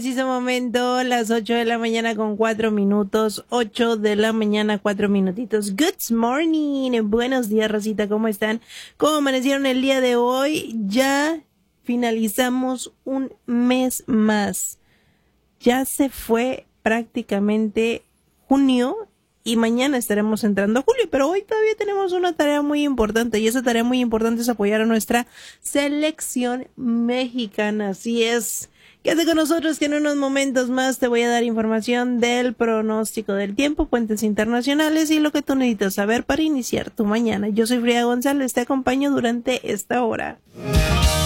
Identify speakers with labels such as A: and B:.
A: Preciso momento, las 8 de la mañana con 4 minutos, 8 de la mañana, 4 minutitos. Good morning, buenos días, Rosita, ¿cómo están? ¿Cómo amanecieron el día de hoy? Ya finalizamos un mes más. Ya se fue prácticamente junio y mañana estaremos entrando a julio, pero hoy todavía tenemos una tarea muy importante y esa tarea muy importante es apoyar a nuestra selección mexicana. Así es. Quédate con nosotros que en unos momentos más te voy a dar información del pronóstico del tiempo, puentes internacionales y lo que tú necesitas saber para iniciar tu mañana. Yo soy Frida González, te acompaño durante esta hora.